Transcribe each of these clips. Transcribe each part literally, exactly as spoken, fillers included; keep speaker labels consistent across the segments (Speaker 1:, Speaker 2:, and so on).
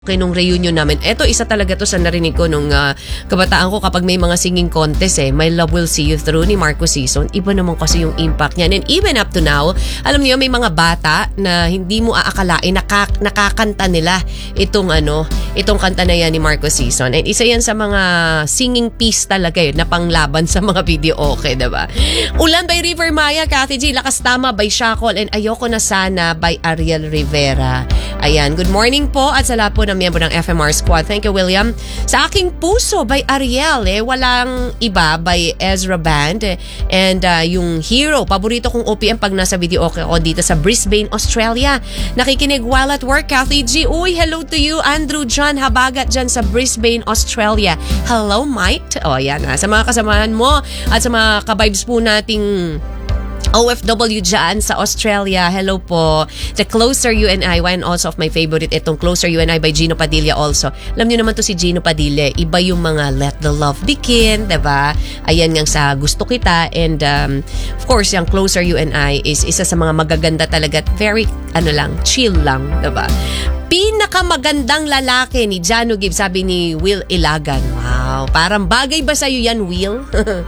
Speaker 1: Okay, nung reunion namin, eto isa talaga to sa narinig ko nung uh, kabataan ko kapag may mga singing contest eh, My Love Will See You Through ni Marco Sison. Iba naman kasi yung impact niya. And even up to now, alam niyo may mga bata na hindi mo aakalain, nakak nakakanta nila itong ano, itong kanta na yan ni Marco Sison. And isa yan sa mga singing piece talaga yun na panglaban sa mga video okay, diba? Ulan by River Maya, Kathy G, Lakas Tama by Shackle, and Ayoko Na Sana by Ariel Rivera. Ayan, good morning po at sa lahat po ng miyembro ng F M R Squad. Thank you, William. Sa Aking Puso by Ariel, eh, walang iba by Ezra Band. And uh, yung Hero, paborito kong O P M pag nasa video okay ako dito sa Brisbane, Australia. Nakikinig while at work, Kathy G. Uy, hello to you, Andrew John Habagat dyan sa Brisbane, Australia. Hello, Mike. O, yan. Ha. Sa mga kasamahan mo at sa mga kabibes po nating O F W dyan sa Australia, hello po. The Closer You and I, one also of my favorite, itong Closer You and I by Gino Padilla also. Alam niyo naman to si Gino Padilla, iba yung mga Let the Love Begin, diba? Ayan nga sa Gusto Kita, and um, of course, yung Closer You and I is isa sa mga magaganda talaga, very, ano lang, chill lang, diba? Pinakamagandang lalaki ni Jano Gibbs, sabi ni Will Ilagan. Wow, parang bagay ba sa'yo yan, Will?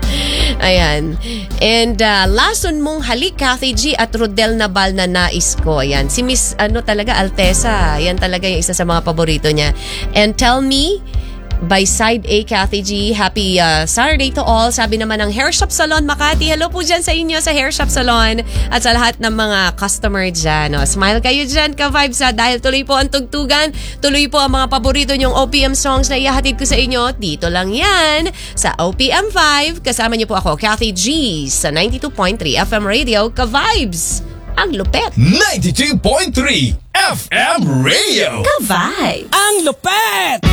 Speaker 1: Ayan. And uh, lason mong halik, Kathy G, at Rodel Nabal na nais ko. Ayan. Si Miss ano talaga, Altesa. Yan talaga yung isa sa mga paborito niya. And Tell Me by Side A, Kathy G. Happy uh, Saturday to all. Sabi naman ng Hair Shop Salon Makati. Hello po dyan sa inyo sa Hair Shop Salon at sa lahat ng mga customer dyan. O, smile kayo dyan, ka-vibes ha, dahil tuloy po ang tugtugan. Tuloy po ang mga paborito nyong O P M songs na ihahatid ko sa inyo. Dito lang yan sa O P M five. Kasama niyo po ako, Kathy G, sa ninety-two point three F M Radio. Ka-vibes! Ang lupet!
Speaker 2: ninety-two point three F M Radio!
Speaker 1: Ka-vibes!
Speaker 3: Ang lupet!